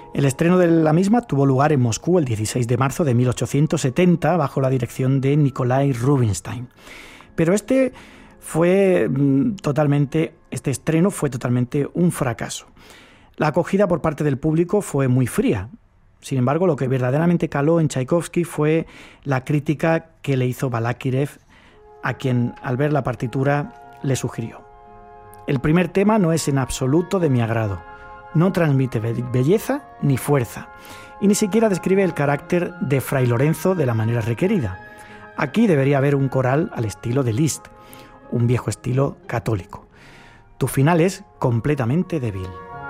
El estreno de la misma tuvo lugar en Moscú el 16 de marzo de 1870 bajo la dirección de Nikolai Rubinstein. Pero este estreno fue totalmente un fracaso. La acogida por parte del público fue muy fría. Sin embargo, lo que verdaderamente caló en Tchaikovsky fue la crítica que le hizo Balakirev, a quien al ver la partitura le sugirió: el primer tema no es en absoluto de mi agrado, no transmite belleza ni fuerza, y ni siquiera describe el carácter de Fray Lorenzo de la manera requerida. Aquí debería haber un coral al estilo de Liszt, un viejo estilo católico. Tu final es completamente débil.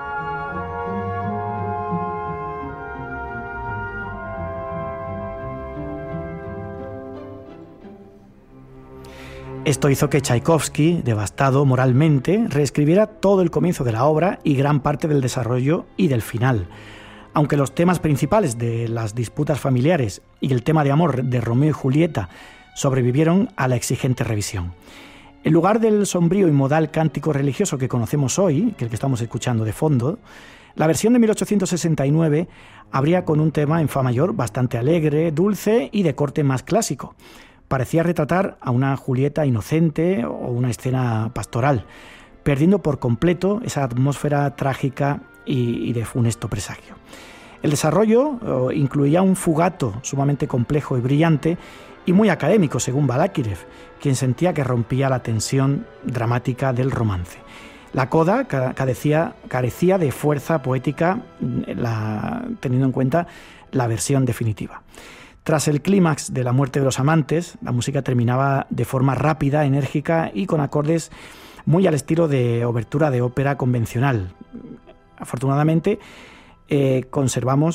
Esto hizo que Tchaikovsky, devastado moralmente, reescribiera todo el comienzo de la obra y gran parte del desarrollo y del final. Aunque los temas principales de las disputas familiares y el tema de amor de Romeo y Julieta sobrevivieron a la exigente revisión. En lugar del sombrío y modal cántico religioso que conocemos hoy, que es el que estamos escuchando de fondo, la versión de 1869 abría con un tema en fa mayor bastante alegre, dulce y de corte más clásico. Parecía retratar a una Julieta inocente o una escena pastoral, perdiendo por completo esa atmósfera trágica y de funesto presagio. El desarrollo incluía un fugato sumamente complejo y brillante y muy académico, según Balakirev, quien sentía que rompía la tensión dramática del romance. La coda carecía de fuerza poética, teniendo en cuenta la versión definitiva. Tras el clímax de la muerte de los amantes, la música terminaba de forma rápida, enérgica y con acordes muy al estilo de obertura de ópera convencional. Afortunadamente, conservamos